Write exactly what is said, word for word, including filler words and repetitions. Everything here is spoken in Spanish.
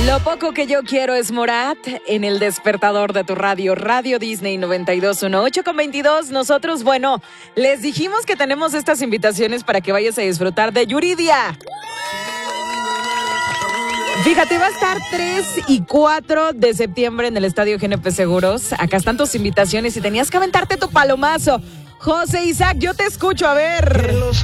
Lo poco que yo quiero es Morat en el despertador de tu radio, Radio Disney noventa y dos punto uno, ocho con veintidós. Nosotros, bueno, les dijimos que tenemos estas invitaciones para que vayas a disfrutar de Yuridia. Fíjate, va a estar tres y cuatro de septiembre en el Estadio G N P Seguros. Acá están tus invitaciones y tenías que aventarte tu palomazo. José Isaac, yo te escucho, a ver.